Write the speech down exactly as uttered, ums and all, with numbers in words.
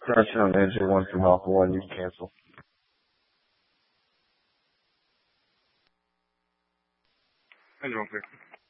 Touchdown manager one from Alpha One, you can cancel. I don't care.